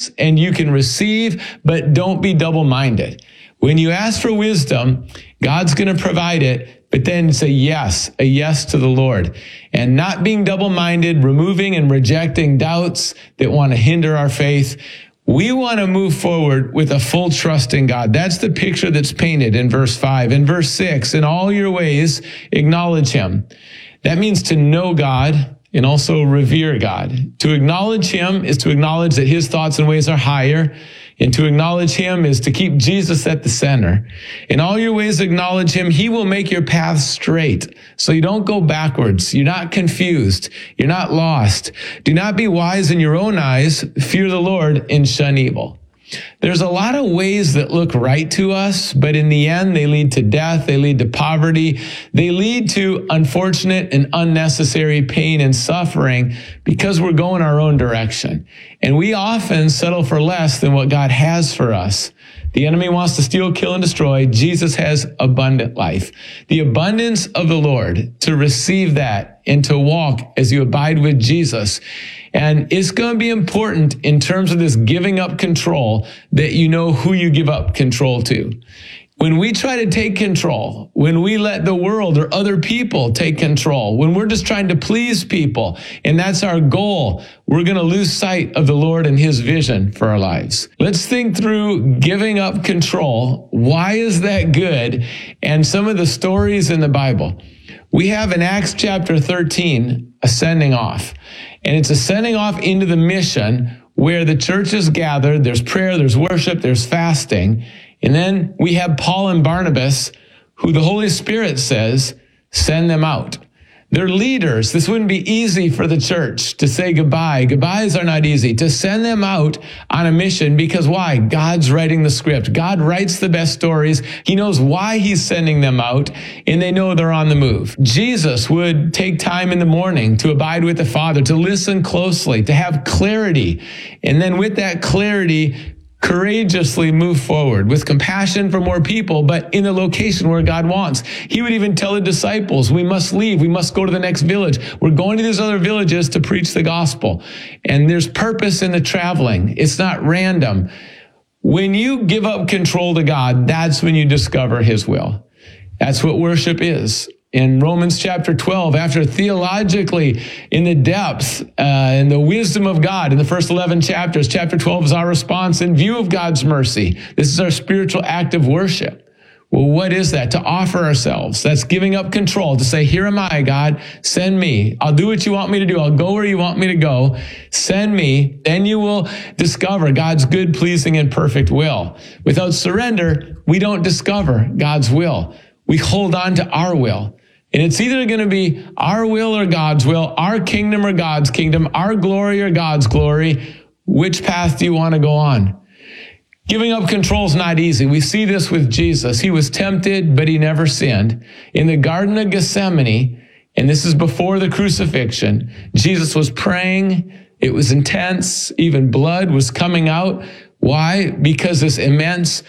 abundance and you can receive, but don't be double-minded. When you ask for wisdom, God's going to provide it, but then say yes, a yes to the Lord. And not being double-minded, removing and rejecting doubts that want to hinder our faith. We want to move forward with a full trust in God. That's the picture that's painted in verse 5. In verse 6, in all your ways, acknowledge him. That means to know God and also revere God. To acknowledge him is to acknowledge that his thoughts and ways are higher. And to acknowledge him is to keep Jesus at the center. In all your ways, acknowledge him. He will make your path straight. So you don't go backwards. You're not confused. You're not lost. Do not be wise in your own eyes. Fear the Lord and shun evil. There's a lot of ways that look right to us, but in the end, they lead to death. They lead to poverty. They lead to unfortunate and unnecessary pain and suffering because we're going our own direction. And we often settle for less than what God has for us. The enemy wants to steal, kill, and destroy. Jesus has abundant life. The abundance of the Lord, to receive that and to walk as you abide with Jesus. And it's going to be important in terms of this giving up control that you know who you give up control to. When we try to take control, when we let the world or other people take control, when we're just trying to please people, and that's our goal, we're going to lose sight of the Lord and his vision for our lives. Let's think through giving up control. Why is that good? And some of the stories in the Bible. We have in Acts chapter 13, a sending off. And it's a sending off into the mission where the church is gathered. There's prayer, there's worship, there's fasting. And then we have Paul and Barnabas, who the Holy Spirit says, send them out. They're leaders. This wouldn't be easy for the church to say goodbye. Goodbyes are not easy. To send them out on a mission because why? God's writing the script. God writes the best stories. He knows why he's sending them out, and they know they're on the move. Jesus would take time in the morning to abide with the Father, to listen closely, to have clarity. And then with that clarity, courageously move forward with compassion for more people, but in the location where God wants. He would even tell the disciples, we must leave. We must go to the next village. We're going to these other villages to preach the gospel. And there's purpose in the traveling. It's not random. When you give up control to God, that's when you discover his will. That's what worship is. In Romans chapter 12, after theologically in the depth and the wisdom of God in the first 11 chapters, chapter 12 is our response in view of God's mercy. This is our spiritual act of worship. Well, what is that? To offer ourselves. That's giving up control, to say, here am I, God, send me. I'll do what you want me to do. I'll go where you want me to go. Send me. Then you will discover God's good, pleasing, and perfect will. Without surrender, we don't discover God's will. We hold on to our will. And it's either going to be our will or God's will, our kingdom or God's kingdom, our glory or God's glory. Which path do you want to go on? Giving up control is not easy. We see this with Jesus. He was tempted, but he never sinned. In the Garden of Gethsemane, and this is before the crucifixion, Jesus was praying. It was intense. Even blood was coming out. Why? Because this immense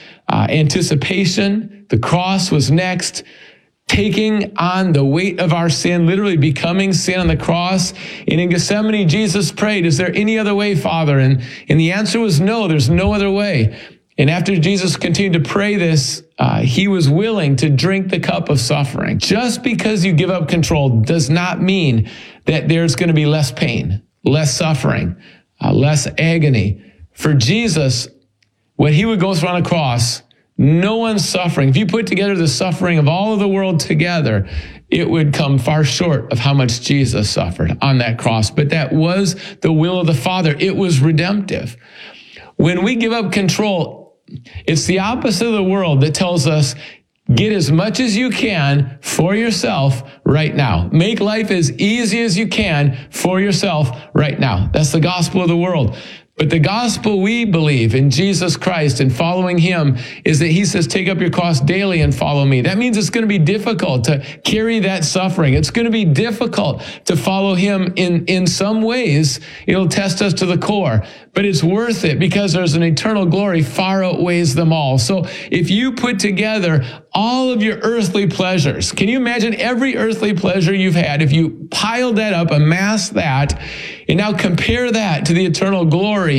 anticipation. The cross was next. Taking on the weight of our sin, literally becoming sin on the cross. And in Gethsemane, Jesus prayed, is there any other way, Father? And the answer was no, there's no other way. And after Jesus continued to pray this, he was willing to drink the cup of suffering. Just because you give up control does not mean that there's going to be less pain, less suffering, less agony. For Jesus, when he would go through on a cross, no one's suffering. If you put together the suffering of all of the world together, it would come far short of how much Jesus suffered on that cross. But that was the will of the Father. It was redemptive. When we give up control, it's the opposite of the world that tells us, get as much as you can for yourself right now. Make life as easy as you can for yourself right now. That's the gospel of the world. But the gospel we believe in Jesus Christ and following him is that he says, take up your cross daily and follow me. That means it's going to be difficult to carry that suffering. It's going to be difficult to follow him in some ways. It'll test us to the core, but it's worth it because there's an eternal glory far outweighs them all. So if you put together all of your earthly pleasures, can you imagine every earthly pleasure you've had? If you piled that up, amass that, and now compare that to the eternal glory,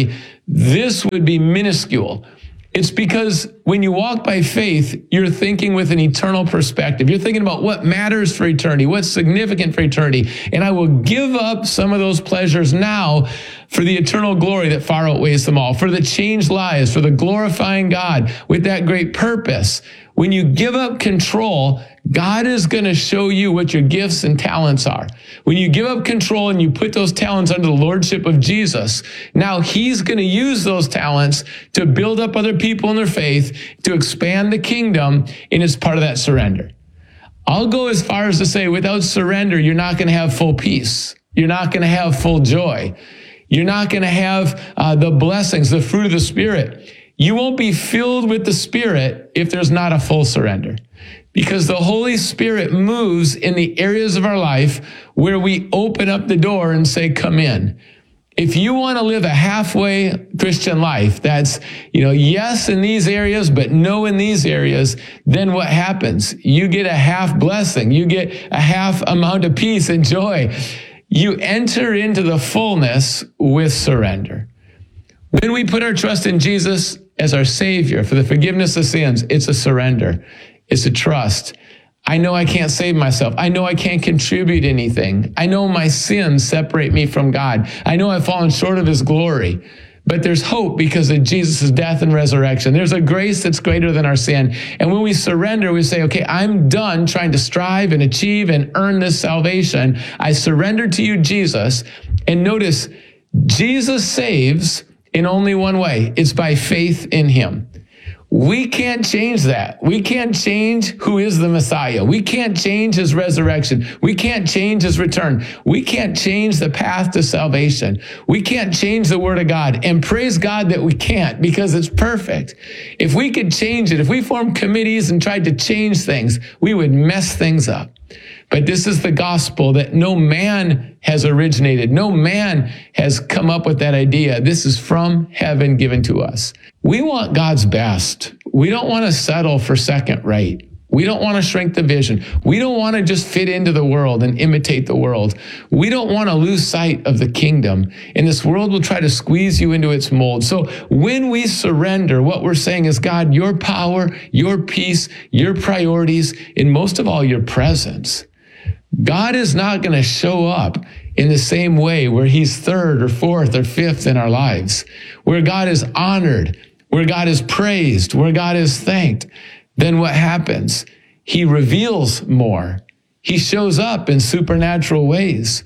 this would be minuscule. It's because when you walk by faith, you're thinking with an eternal perspective. You're thinking about what matters for eternity, what's significant for eternity. And I will give up some of those pleasures now for the eternal glory that far outweighs them all, for the changed lives, for the glorifying God with that great purpose. When you give up control, God is going to show you what your gifts and talents are. When you give up control and you put those talents under the lordship of Jesus, now he's going to use those talents to build up other people in their faith, to expand the kingdom, and it's part of that surrender. I'll go as far as to say, without surrender, you're not going to have full peace. You're not going to have full joy. You're not going to have the blessings, the fruit of the Spirit. You won't be filled with the Spirit if there's not a full surrender. Because the Holy Spirit moves in the areas of our life where we open up the door and say, come in. If you want to live a halfway Christian life, that's, yes in these areas, but no in these areas, then what happens? You get a half blessing. You get a half amount of peace and joy. You enter into the fullness with surrender. When we put our trust in Jesus as our Savior for the forgiveness of sins, it's a surrender. It's a trust. I know I can't save myself. I know I can't contribute anything. I know my sins separate me from God. I know I've fallen short of his glory. But there's hope because of Jesus' death and resurrection. There's a grace that's greater than our sin. And when we surrender, we say, okay, I'm done trying to strive and achieve and earn this salvation. I surrender to you, Jesus. And notice, Jesus saves in only one way. It's by faith in him. We can't change that. We can't change who is the Messiah. We can't change his resurrection. We can't change his return. We can't change the path to salvation. We can't change the word of God. And praise God that we can't, because it's perfect. If we could change it, if we formed committees and tried to change things, we would mess things up. But this is the gospel that no man has originated. No man has come up with that idea. This is from heaven given to us. We want God's best. We don't want to settle for second rate. We don't want to shrink the vision. We don't want to just fit into the world and imitate the world. We don't want to lose sight of the kingdom. And this world will try to squeeze you into its mold. So when we surrender, what we're saying is, God, your power, your peace, your priorities, and most of all, your presence. God is not going to show up in the same way where he's third or fourth or fifth in our lives, where God is honored, where God is praised, where God is thanked. Then what happens? He reveals more. He shows up in supernatural ways.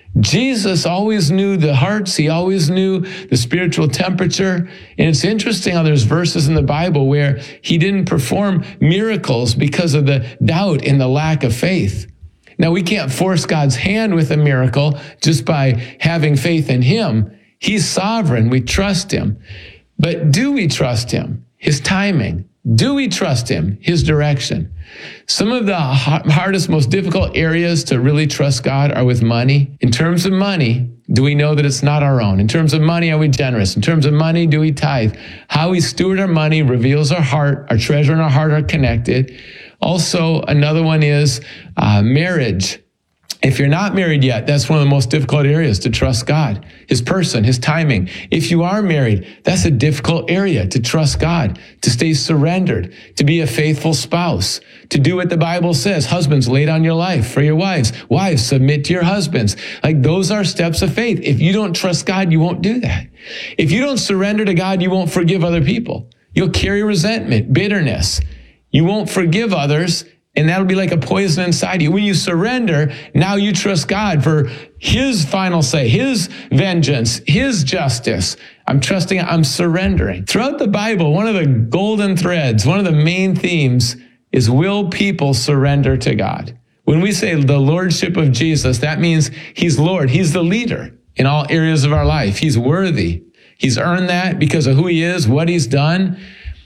Jesus always knew the hearts. He always knew the spiritual temperature. And it's interesting how there's verses in the Bible where he didn't perform miracles because of the doubt and the lack of faith. Now, we can't force God's hand with a miracle just by having faith in him. He's sovereign. We trust him. But do we trust him? His timing. Do we trust him? His direction. Some of the hardest, most difficult areas to really trust God are with money. In terms of money, do we know that it's not our own? In terms of money, are we generous? In terms of money, do we tithe? How we steward our money reveals our heart. Our treasure and our heart are connected. Also, another one is marriage. If you're not married yet, that's one of the most difficult areas to trust God, his person, his timing. If you are married, that's a difficult area to trust God, to stay surrendered, to be a faithful spouse, to do what the Bible says. Husbands, lay down your life for your wives. Wives, submit to your husbands. Like, those are steps of faith. If you don't trust God, you won't do that. If you don't surrender to God, you won't forgive other people. You'll carry resentment, bitterness. You won't forgive others, and that'll be like a poison inside you. When you surrender, now you trust God for his final say, his vengeance, his justice. I'm trusting, I'm surrendering. Throughout the Bible, one of the golden threads, one of the main themes is, will people surrender to God? When we say the lordship of Jesus, that means he's Lord. He's the leader in all areas of our life. He's worthy. He's earned that because of who he is, what he's done.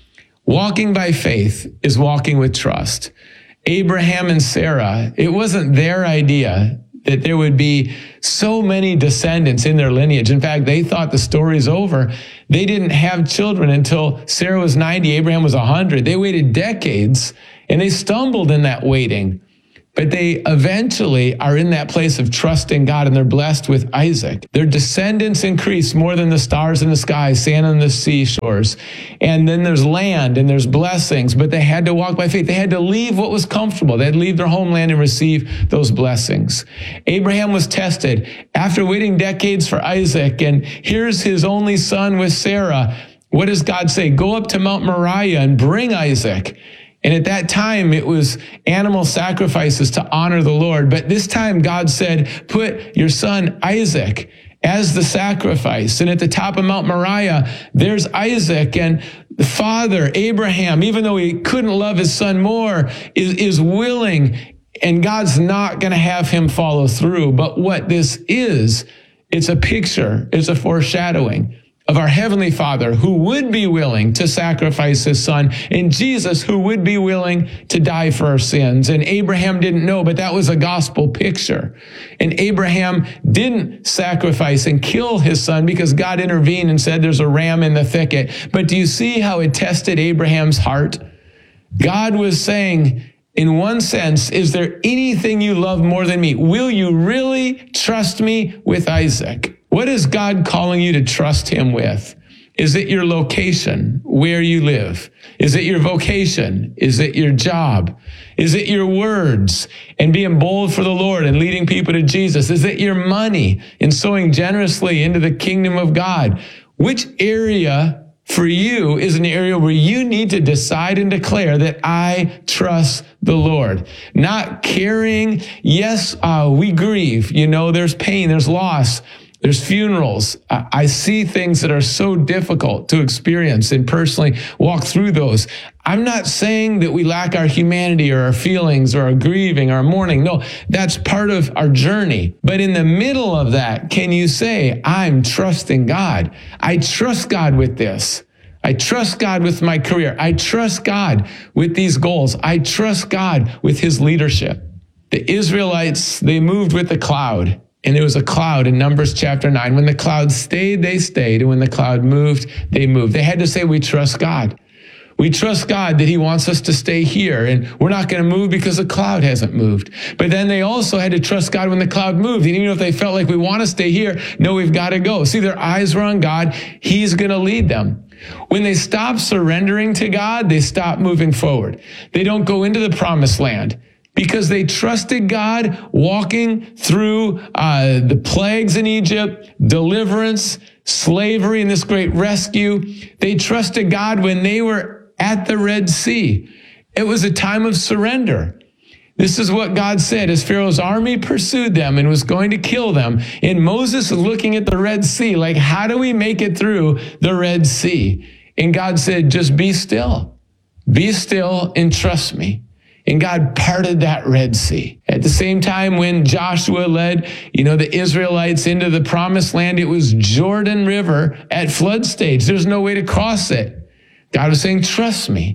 Walking by faith is walking with trust. Abraham and Sarah, it wasn't their idea that there would be so many descendants in their lineage. In fact, they thought the story's over. They didn't have children until Sarah was 90, Abraham was 100. They waited decades, and they stumbled in that waiting. But they eventually are in that place of trusting God, and they're blessed with Isaac. Their descendants increase more than the stars in the sky, sand on the seashores. And then there's land and there's blessings, but they had to walk by faith. They had to leave what was comfortable. They had to leave their homeland and receive those blessings. Abraham was tested after waiting decades for Isaac, and here's his only son with Sarah. What does God say? Go up to Mount Moriah and bring Isaac. And at that time, it was animal sacrifices to honor the Lord. But this time, God said, put your son Isaac as the sacrifice. And at the top of Mount Moriah, there's Isaac. And the father, Abraham, even though he couldn't love his son more, is willing. And God's not going to have him follow through. But what this is, it's a picture, it's a foreshadowing of our Heavenly Father who would be willing to sacrifice his son, and Jesus who would be willing to die for our sins. And Abraham didn't know, but that was a gospel picture. And Abraham didn't sacrifice and kill his son because God intervened and said there's a ram in the thicket. But do you see how it tested Abraham's heart? God was saying, in one sense, is there anything you love more than me? Will you really trust me with Isaac? What is God calling you to trust him with? Is it your location, where you live? Is it your vocation? Is it your job? Is it your words and being bold for the Lord and leading people to Jesus? Is it your money and sowing generously into the kingdom of God? Which area for you is an area where you need to decide and declare that I trust the Lord? Not carrying, yes, we grieve. There's pain, there's loss. There's funerals. I see things that are so difficult to experience and personally walk through those. I'm not saying that we lack our humanity or our feelings or our grieving or our mourning. No, that's part of our journey. But in the middle of that, can you say, I'm trusting God? I trust God with this. I trust God with my career. I trust God with these goals. I trust God with his leadership. The Israelites, they moved with the cloud. And there was a cloud in Numbers chapter 9. When the cloud stayed, they stayed. And when the cloud moved, they moved. They had to say, we trust God. We trust God that he wants us to stay here. And we're not going to move because the cloud hasn't moved. But then they also had to trust God when the cloud moved. And even if they felt like we want to stay here, no, we've got to go. See, their eyes were on God. He's going to lead them. When they stop surrendering to God, they stop moving forward. They don't go into the promised land. Because they trusted God walking through the plagues in Egypt, deliverance, slavery, and this great rescue. They trusted God when they were at the Red Sea. It was a time of surrender. This is what God said as Pharaoh's army pursued them and was going to kill them. And Moses is looking at the Red Sea, like, how do we make it through the Red Sea? And God said, just be still. Be still and trust me. And God parted that Red Sea. At the same time, when Joshua led, the Israelites into the promised land, it was Jordan River at flood stage. There's no way to cross it. God was saying, trust me.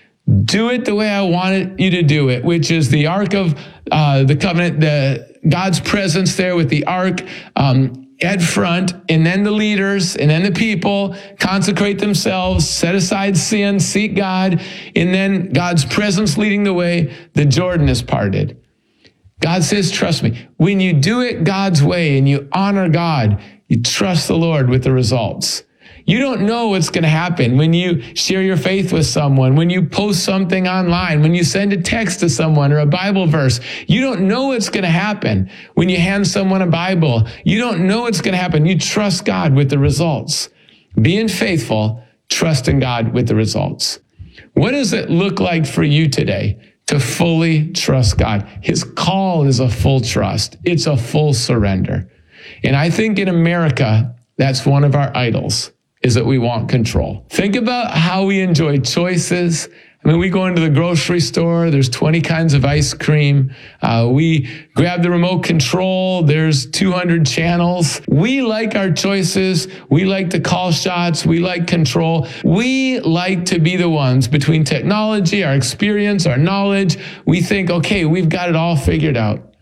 Do it the way I wanted you to do it, which is the Ark of the Covenant, God's presence there with the Ark at front, and then the leaders, and then the people consecrate themselves, set aside sin, seek God, and then God's presence leading the way, the Jordan is parted. God says, trust me. When you do it God's way and you honor God, you trust the Lord with the results. You don't know what's going to happen when you share your faith with someone, when you post something online, when you send a text to someone or a Bible verse. You don't know what's going to happen when you hand someone a Bible. You don't know what's going to happen. You trust God with the results. Being faithful, trusting God with the results. What does it look like for you today to fully trust God? His call is a full trust. It's a full surrender. And I think in America, that's one of our idols, is that we want control. Think about how we enjoy choices. We go into the grocery store, there's 20 kinds of ice cream. We grab the remote control, there's 200 channels. We like our choices. We like to call shots. We like control. We like to be the ones between technology, our experience, our knowledge. We think, okay, we've got it all figured out.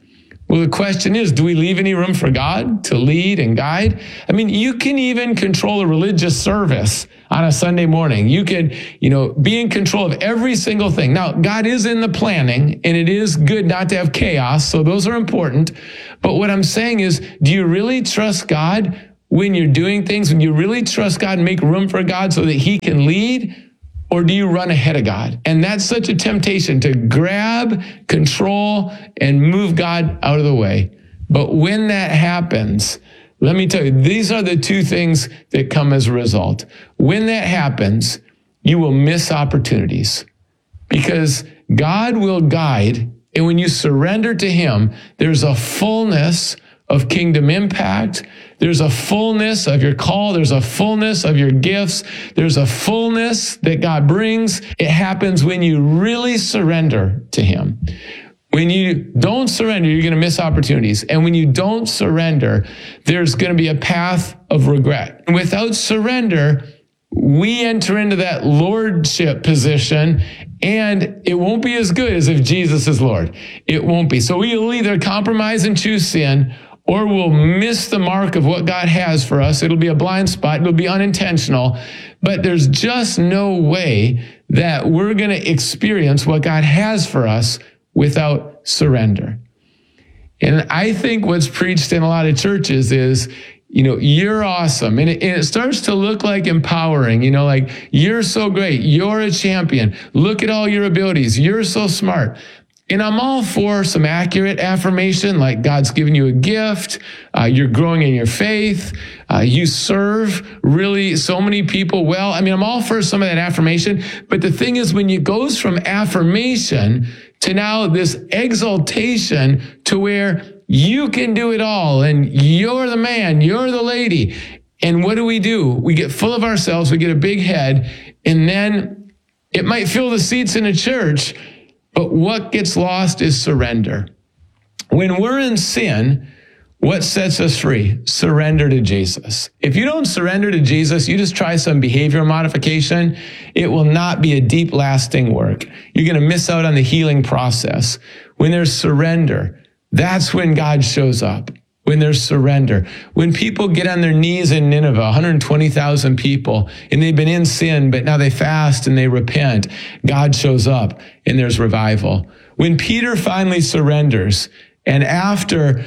Well, the question is, do we leave any room for God to lead and guide? I mean, you can even control a religious service on a Sunday morning. You can, be in control of every single thing. Now, God is in the planning, and it is good not to have chaos. So those are important. But what I'm saying is, do you really trust God when you're doing things? When you really trust God and make room for God so that he can lead? Or do you run ahead of God? And that's such a temptation to grab, control, and move God out of the way. But when that happens, let me tell you, these are the two things that come as a result. When that happens, you will miss opportunities because God will guide. And when you surrender to him, there's a fullness of kingdom impact. There's a fullness of your call. There's a fullness of your gifts. There's a fullness that God brings. It happens when you really surrender to him. When you don't surrender, you're going to miss opportunities. And when you don't surrender, there's going to be a path of regret. And without surrender, we enter into that lordship position, and it won't be as good as if Jesus is Lord. It won't be. So we'll either compromise and choose sin, or we'll miss the mark of what God has for us. It'll be a blind spot. It'll be unintentional. But there's just no way that we're going to experience what God has for us without surrender. And I think what's preached in a lot of churches is, you're awesome. And it starts to look like empowering, like you're so great. You're a champion. Look at all your abilities. You're so smart. And I'm all for some accurate affirmation, like God's given you a gift, you're growing in your faith, you serve really so many people well. I mean, I'm all for some of that affirmation. But the thing is, when it goes from affirmation to now this exaltation to where you can do it all and you're the man, you're the lady. And what do? We get full of ourselves, we get a big head, and then it might fill the seats in a church. But what gets lost is surrender. When we're in sin, what sets us free? Surrender to Jesus. If you don't surrender to Jesus, you just try some behavior modification, it will not be a deep, lasting work. You're going to miss out on the healing process. When there's surrender, that's when God shows up. When there's surrender. When people get on their knees in Nineveh, 120,000 people, and they've been in sin, but now they fast and they repent, God shows up and there's revival. When Peter finally surrenders, and after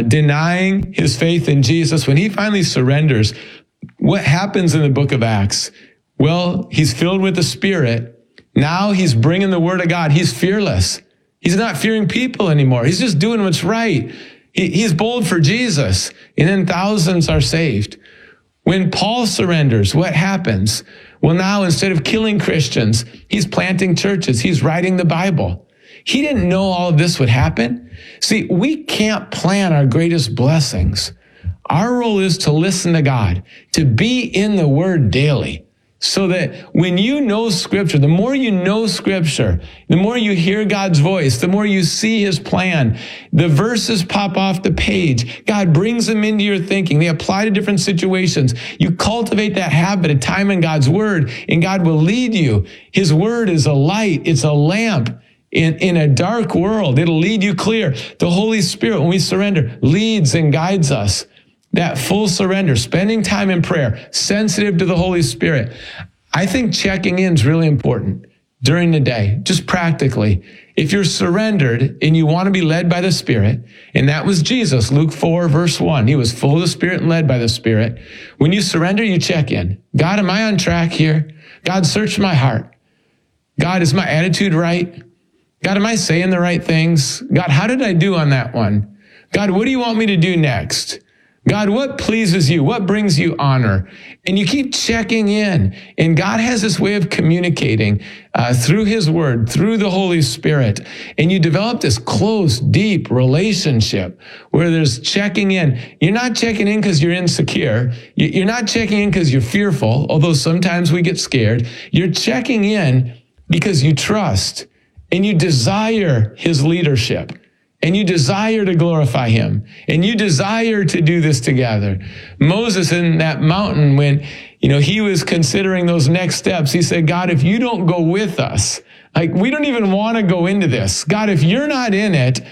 denying his faith in Jesus, when he finally surrenders, what happens in the book of Acts? Well, he's filled with the Spirit. Now he's bringing the word of God. He's fearless. He's not fearing people anymore. He's just doing what's right. He's bold for Jesus, and then thousands are saved. When Paul surrenders, what happens? Well, now instead of killing Christians, he's planting churches. He's writing the Bible. He didn't know all of this would happen. See, we can't plan our greatest blessings. Our role is to listen to God, to be in the Word daily. So that when you know Scripture, the more you know Scripture, the more you hear God's voice, the more you see his plan, the verses pop off the page. God brings them into your thinking. They apply to different situations. You cultivate that habit of time in God's word, and God will lead you. His word is a light. It's a lamp in a dark world. It'll lead you clear. The Holy Spirit, when we surrender, leads and guides us. That full surrender, spending time in prayer, sensitive to the Holy Spirit. I think checking in is really important during the day, just practically. If you're surrendered and you want to be led by the Spirit, and that was Jesus, Luke 4, verse 1. He was full of the Spirit and led by the Spirit. When you surrender, you check in. God, am I on track here? God, search my heart. God, is my attitude right? God, am I saying the right things? God, how did I do on that one? God, what do you want me to do next? God, what pleases you? What brings you honor? And you keep checking in. And God has this way of communicating through his word, through the Holy Spirit. And you develop this close, deep relationship where there's checking in. You're not checking in because you're insecure. You're not checking in because you're fearful, although sometimes we get scared. You're checking in because you trust and you desire his leadership. And you desire to glorify him. And you desire to do this together. Moses in that mountain, when, he was considering those next steps, he said, God, if you don't go with us, we don't even want to go into this. God, if you're not in it,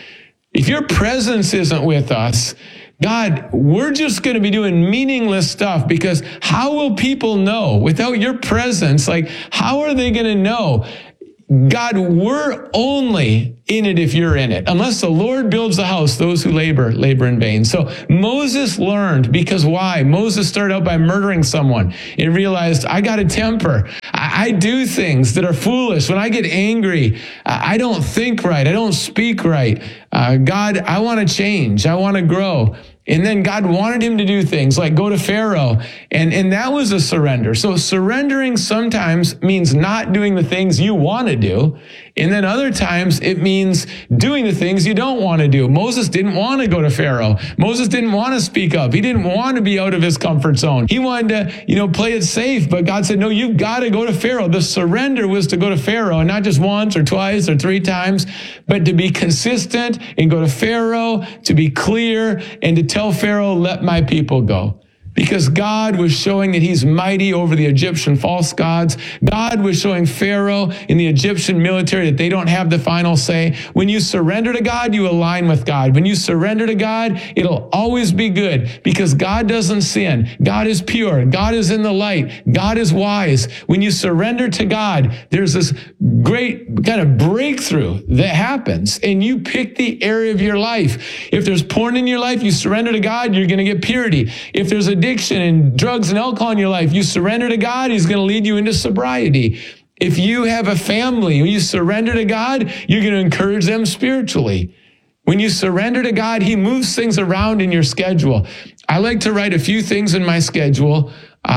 If your presence isn't with us, God, we're just going to be doing meaningless stuff, because how will people know without your presence? Like, how are they going to know? God, we're only in it if you're in it. Unless the Lord builds the house, those who labor in vain. So Moses learned, because why? Moses started out by murdering someone and realized, I got a temper. I do things that are foolish. When I get angry, I don't think right. I don't speak right. God, I want to change. I want to grow. And then God wanted him to do things like go to Pharaoh. And that was a surrender. So surrendering sometimes means not doing the things you want to do. And then other times it means doing the things you don't want to do. Moses didn't want to go to Pharaoh. Moses didn't want to speak up. He didn't want to be out of his comfort zone. He wanted to, play it safe. But God said, no, you've got to go to Pharaoh. The surrender was to go to Pharaoh, and not just once or twice or 3 times, but to be consistent and go to Pharaoh, to be clear, and to tell Pharaoh, let my people go. Because God was showing that he's mighty over the Egyptian false gods. God was showing Pharaoh in the Egyptian military that they don't have the final say. When you surrender to God, you align with God. When you surrender to God, it'll always be good, because God doesn't sin. God is pure. God is in the light. God is wise. When you surrender to God, there's this great kind of breakthrough that happens, and you pick the area of your life. If there's porn in your life, you surrender to God, you're going to get purity. If there's addiction and drugs and alcohol in your life, you surrender to God, he's going to lead you into sobriety. If you have a family, when you surrender to God, you're going to encourage them spiritually. When you surrender to God, he moves things around in your schedule. I like to write a few things in my schedule.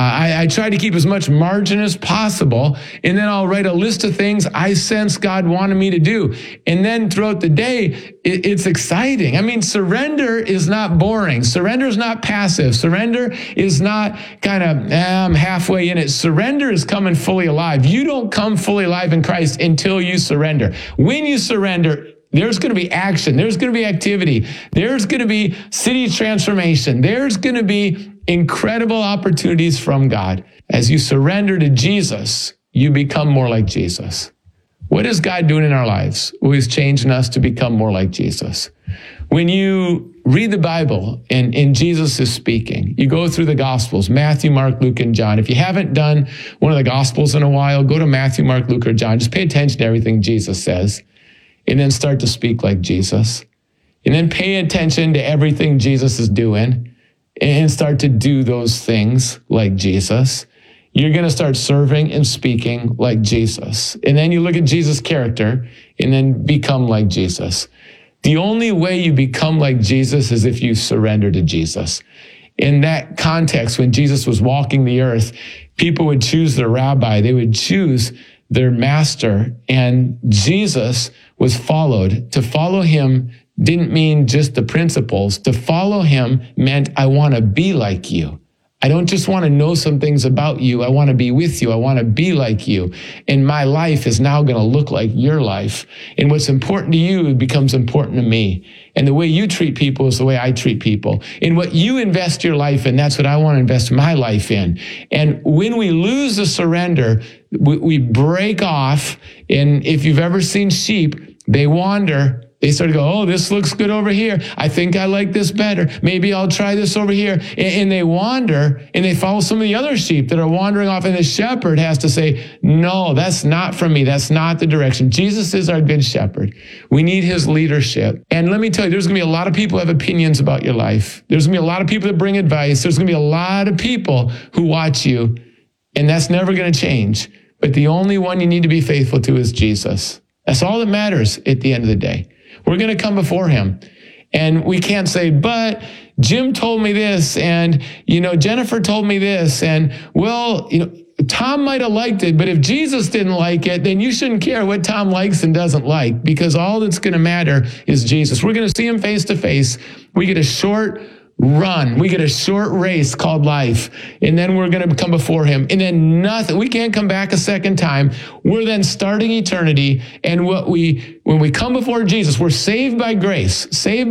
I try to keep as much margin as possible, and then I'll write a list of things I sense God wanted me to do. And then throughout the day, it's exciting. I mean, surrender is not boring. Surrender is not passive. Surrender is not kind of, I'm halfway in it. Surrender is coming fully alive. You don't come fully alive in Christ until you surrender. When you surrender, there's going to be action. There's going to be activity. There's going to be city transformation. There's going to be incredible opportunities from God. As you surrender to Jesus, you become more like Jesus. What is God doing in our lives? Well, he's changing us to become more like Jesus. When you read the Bible and Jesus is speaking, you go through the Gospels, Matthew, Mark, Luke, and John. If you haven't done one of the Gospels in a while, go to Matthew, Mark, Luke, or John. Just pay attention to everything Jesus says, and then start to speak like Jesus. And then pay attention to everything Jesus is doing, and start to do those things like Jesus. You're going to start serving and speaking like Jesus. And then you look at Jesus' character and then become like Jesus. The only way you become like Jesus is if you surrender to Jesus. In that context, when Jesus was walking the earth, people would choose their rabbi. They would choose their master. And Jesus was followed. To follow him didn't mean just the principles. To follow him meant I want to be like you. I don't just want to know some things about you. I want to be with you. I want to be like you. And my life is now going to look like your life. And what's important to you becomes important to me. And the way you treat people is the way I treat people. And what you invest your life in, that's what I want to invest my life in. And when we lose the surrender, we break off. And if you've ever seen sheep, they wander. They start to go, oh, this looks good over here. I think I like this better. Maybe I'll try this over here. And they wander, and they follow some of the other sheep that are wandering off. And the shepherd has to say, no, that's not from me. That's not the direction. Jesus is our good shepherd. We need his leadership. And let me tell you, there's going to be a lot of people who have opinions about your life. There's going to be a lot of people that bring advice. There's going to be a lot of people who watch you, and that's never going to change. But the only one you need to be faithful to is Jesus. That's all that matters at the end of the day. We're going to come before him, and we can't say, but Jim told me this, and, Jennifer told me this, and, well, Tom might have liked it, but if Jesus didn't like it, then you shouldn't care what Tom likes and doesn't like, because all that's going to matter is Jesus. We're going to see him face to face. We get a short run. We get a short race called life, and then we're going to come before him, and then nothing. We can't come back a second time. We're then starting eternity, and when we come before Jesus, we're saved by grace,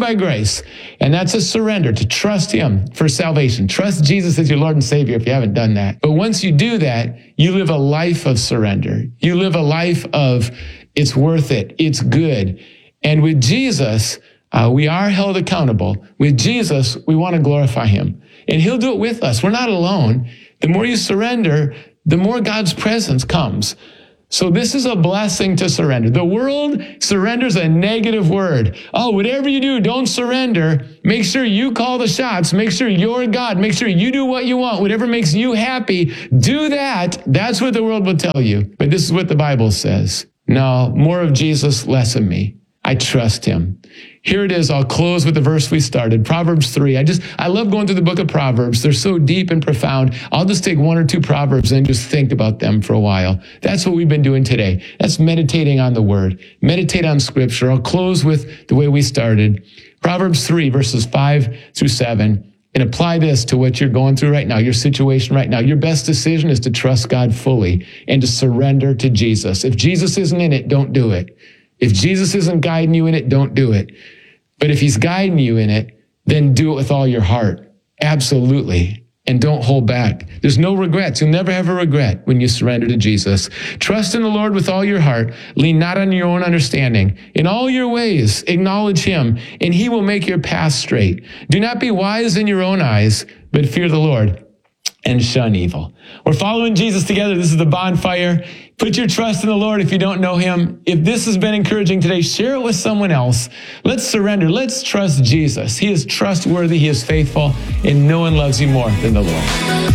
and that's a surrender to trust him for salvation. Trust Jesus as your Lord and Savior if you haven't done that. But once you do that, you live a life of surrender. You live a life of it's worth it, it's good. And with Jesus, We are held accountable. With Jesus, we want to glorify him. And he'll do it with us. We're not alone. The more you surrender, the more God's presence comes. So this is a blessing to surrender. The world surrenders a negative word. Oh, whatever you do, don't surrender. Make sure you call the shots. Make sure you're God. Make sure you do what you want. Whatever makes you happy, do that. That's what the world will tell you. But this is what the Bible says. No, more of Jesus, less of me. I trust him. Here it is. I'll close with the verse we started. Proverbs 3. I love going through the book of Proverbs. They're so deep and profound. I'll just take one or two Proverbs and just think about them for a while. That's what we've been doing today. That's meditating on the word. Meditate on scripture. I'll close with the way we started. Proverbs 3, verses 5 through 7. And apply this to what you're going through right now, your situation right now. Your best decision is to trust God fully and to surrender to Jesus. If Jesus isn't in it, don't do it. If Jesus isn't guiding you in it, don't do it. But if he's guiding you in it, then do it with all your heart. Absolutely. And don't hold back. There's no regrets. You'll never have a regret when you surrender to Jesus. Trust in the Lord with all your heart. Lean not on your own understanding. In all your ways, acknowledge him, and he will make your path straight. Do not be wise in your own eyes, but fear the Lord and shun evil. We're following Jesus together. This is the bonfire. Put your trust in the Lord if you don't know him. If this has been encouraging today, share it with someone else. Let's surrender. Let's trust Jesus. He is trustworthy. He is faithful, and no one loves you more than the Lord.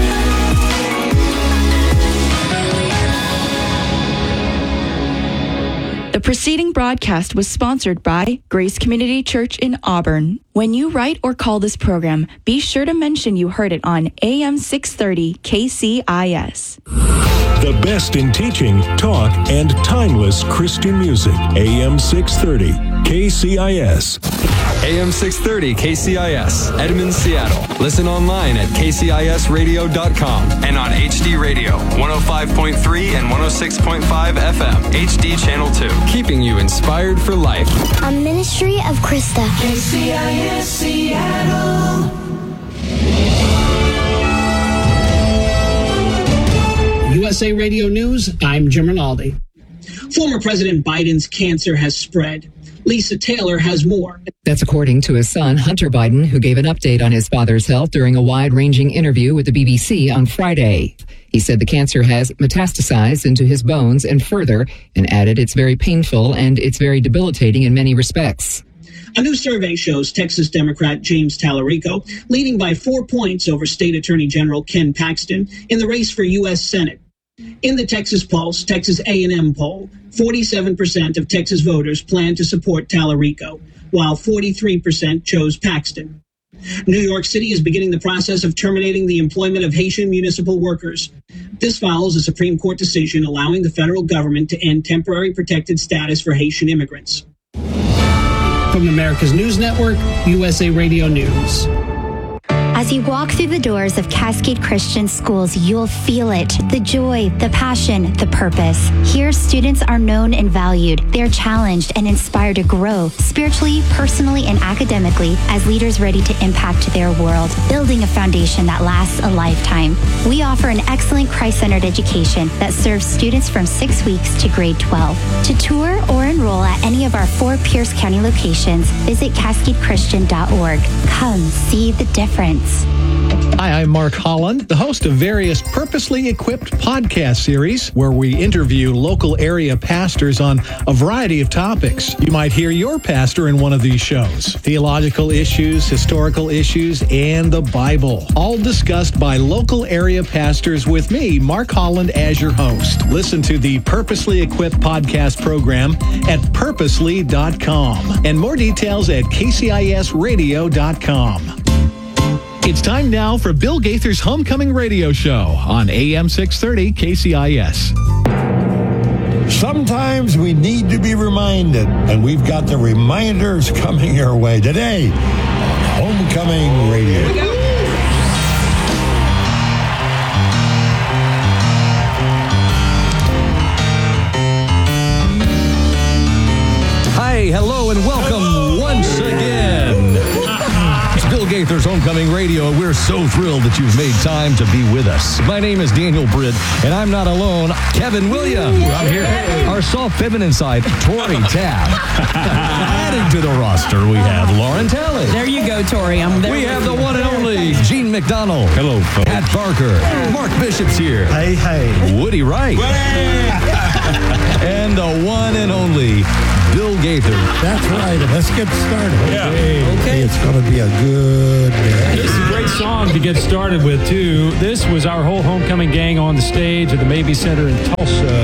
The preceding broadcast was sponsored by Grace Community Church in Auburn. When you write or call this program, be sure to mention you heard it on AM 630 KCIS. The best in teaching, talk, and timeless Christian music. AM 630 KCIS. AM 630 KCIS, Edmond, Seattle. Listen online at kcisradio.com and on HD Radio, 105.3 and 106.5 FM, HD Channel 2. Keeping you inspired for life. A ministry of Krista. KCIS Seattle. USA Radio News, I'm Jim Rinaldi. Former President Biden's cancer has spread. Lisa Taylor has more. That's according to his son, Hunter Biden, who gave an update on his father's health during a wide-ranging interview with the BBC on Friday. He said the cancer has metastasized into his bones and further, and added it's very painful and it's very debilitating in many respects. A new survey shows Texas Democrat James Tallarico leading by 4 points over State Attorney General Ken Paxton in the race for U.S. Senate. In the Texas Pulse, Texas A&M poll, 47% of Texas voters plan to support Tallarico, while 43% chose Paxton. New York City is beginning the process of terminating the employment of Haitian municipal workers. This follows a Supreme Court decision allowing the federal government to end temporary protected status for Haitian immigrants. From America's News Network, USA Radio News. As you walk through the doors of Cascade Christian Schools, you'll feel it. The joy, the passion, the purpose. Here, students are known and valued. They're challenged and inspired to grow spiritually, personally, and academically as leaders ready to impact their world, building a foundation that lasts a lifetime. We offer an excellent Christ-centered education that serves students from 6 weeks to grade 12. To tour or enroll at any of our 4 Pierce County locations, visit CascadeChristian.org. Come see the difference. Hi, I'm Mark Holland, the host of various purposely equipped podcast series where we interview local area pastors on a variety of topics. You might hear your pastor in one of these shows. Theological issues, historical issues, and the Bible. All discussed by local area pastors with me, Mark Holland, as your host. Listen to the Purposely Equipped podcast program at purposely.com. And more details at kcisradio.com. It's time now for Bill Gaither's Homecoming Radio Show on AM 630 KCIS. Sometimes we need to be reminded, and we've got the reminders coming your way today on Homecoming Radio. Hi, hello, and welcome once again. It's Bill Gaither Gaither's Homecoming Radio. We're so thrilled that you've made time to be with us. My name is Daniel Britt, and I'm not alone. Kevin Williams. I'm here. Our soft feminine side, Tori Tabb. Adding to the roster, we have Lauren Talley. There you go, Tori. I'm there. We have the one and only Gene McDonald. Hello, folks. Pat Barker. Mark Bishop's here. Hey, hey. Woody Wright. And the one and only Bill Gaither. That's right. Let's get started. Yeah. Okay. It's going to be a good day. This is a great song to get started with, too. This was our whole homecoming gang on the stage at the Mabee Center in Tulsa